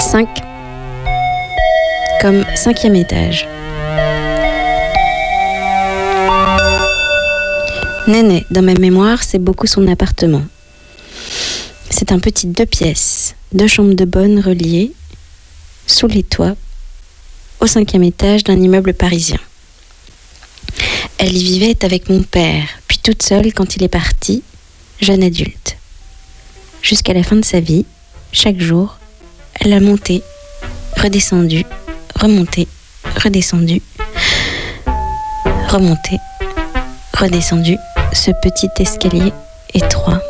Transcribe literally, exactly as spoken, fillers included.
cinq. Comme cinquième étage. Néné, dans ma mémoire, c'est beaucoup son appartement. C'est un petit deux pièces, deux chambres de bonne reliées, sous les toits, au cinquième étage d'un immeuble parisien. Elle y vivait avec mon père, puis toute seule quand il est parti, jeune adulte. Jusqu'à la fin de sa vie, chaque jour, elle a monté, redescendu, remonté, redescendu, remonté, redescendu, ce petit escalier étroit.